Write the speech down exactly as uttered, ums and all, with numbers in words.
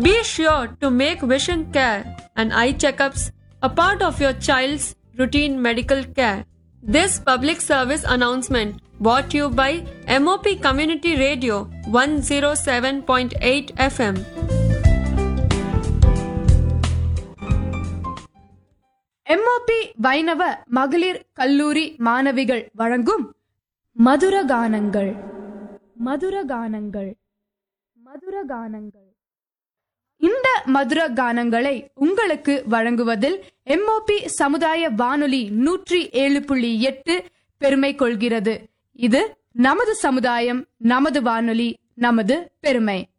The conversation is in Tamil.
Be sure to make vision care and eye checkups a part of your child's routine medical care. This public service announcement brought to you by M O P Community Radio one oh seven point eight F M. M O B வைணவ மகளிர் கல்லூரி மாணவிகள் வழங்கும் மதுரகானங்கள் மதுரகானங்கள் மதுரகானங்கள் இந்த மதுர கானங்களை உங்களுக்கு வழங்குவதில் எம் ஓ பி சமுதாய வானொலி நூற்றி ஏழு புள்ளி எட்டு பெருமை கொள்கிறது. இது நமது சமுதாயம், நமது வானொலி, நமது பெருமை.